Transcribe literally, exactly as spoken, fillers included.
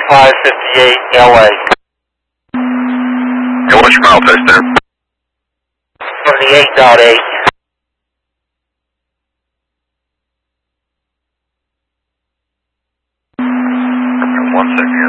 five fifty-eight L A. Hey, what's your mile test there? seventy-eight point eight. One second here.